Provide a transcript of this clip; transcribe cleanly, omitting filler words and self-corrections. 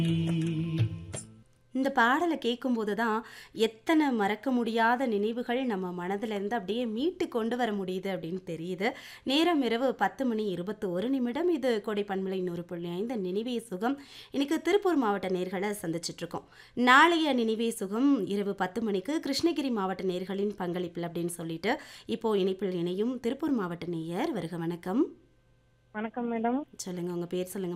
இந்த பாடலை கேட்கும்போது தான் எத்தனை மறக்க முடியாத நினைவுகள் நம்ம மனதில இருந்து அப்படியே மீட்டு கொண்டு வர முடியுது அப்படின்னு தெரியுது. நேரம் இரவு 10:21 இது கோடை பண்பலை 100.5 நினைவே சுகம். இன்னைக்கு திருப்பூர் மாவட்ட நேயர்கள சந்திச்சுட்டு இருக்கோம். நாளைய நினைவே சுகம் இரவு 10 மணிக்கு கிருஷ்ணகிரி மாவட்ட நேயர்களின் பங்களிப்பில் அப்படின்னு சொல்லிட்டு இப்போ இணைப்பில் இணையும் திருப்பூர் மாவட்ட நேயர் வருக வணக்கம். வணக்கம் மேடம். சொல்லுங்க உங்க பேர் சொல்லுங்க.